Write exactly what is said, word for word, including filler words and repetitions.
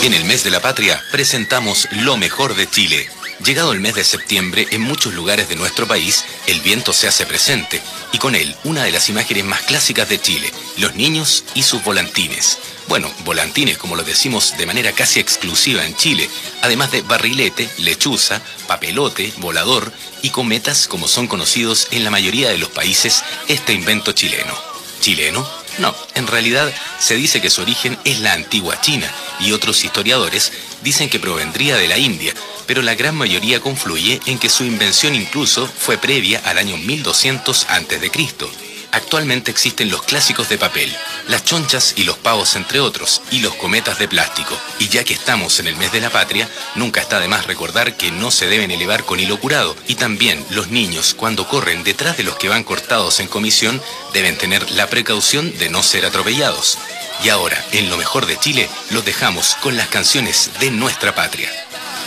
En el mes de la patria presentamos lo mejor de Chile. Llegado el mes de septiembre, en muchos lugares de nuestro país, el viento se hace presente y con él una de las imágenes más clásicas de Chile, los niños y sus volantines. Bueno, volantines como lo decimos de manera casi exclusiva en Chile, además de barrilete, lechuza, papelote, volador y cometas como son conocidos en la mayoría de los países este invento chileno. ¿Chileno? No, en realidad se dice que su origen es la antigua China y otros historiadores dicen que provendría de la India, pero la gran mayoría confluye en que su invención incluso fue previa al año mil doscientos antes de Cristo. Actualmente existen los clásicos de papel, las chonchas y los pavos entre otros, y los cometas de plástico. Y ya que estamos en el mes de la patria, nunca está de más recordar que no se deben elevar con hilo curado. Y también los niños, cuando corren detrás de los que van cortados en comisión, deben tener la precaución de no ser atropellados. Y ahora, en lo mejor de Chile, los dejamos con las canciones de nuestra patria.